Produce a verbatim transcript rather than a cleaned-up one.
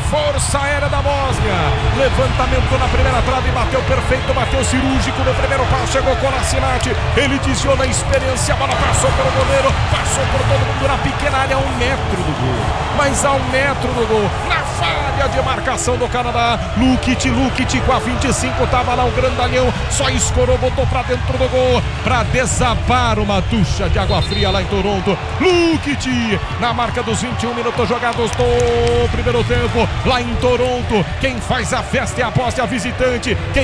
Força Aérea da Bósnia. Levantamento na primeira trave, bateu perfeito, bateu cirúrgico no primeiro pau, chegou Kolasinac. Ele desviou na experiência, a bola passou pelo goleiro, passou por todo mundo na pequena área, a um metro do gol. Mas a um metro do gol, na falha de marcação do Canadá. Lukic, Lukic com a vinte e cinco, tava lá o grandalhão, só escorou, botou pra dentro do gol, pra desabar uma ducha de água fria lá em Toronto. Lukic, na marca dos vinte e um minutos jogados do primeiro tempo, lá em Toronto. Quem faz a festa é a Bósnia visitante. Quem